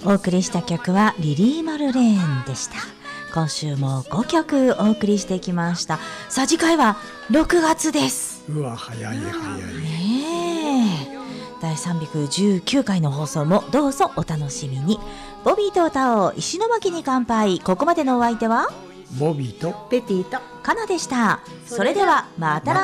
お送りした曲はリリー・マルレーンでした。今週も5曲お送りしてきました。さあ次回は6月です。 うわ早い早いねえ、第319回の放送もどうぞお楽しみに。ボビーとタオ石巻に乾杯。ここまでのお相手はボビーとペティとカナでした。それではまた来